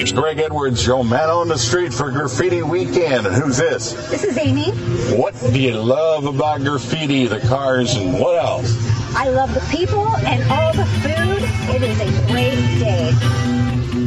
Here's Greg Edwards, your man on the street for Graffiti Weekend. And who's this? This is Amy. What do you love about graffiti, the cars, and what else? I love the people and all the food. It is a